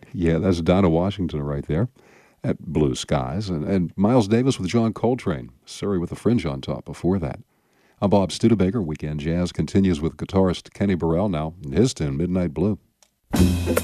Yeah, that's Donna Washington right there at Blue Skies. And Miles Davis with John Coltrane, Surrey with a Fringe on Top before that. I'm Bob Studebaker. Weekend Jazz continues with guitarist Kenny Burrell now, and his tune, Midnight Blue.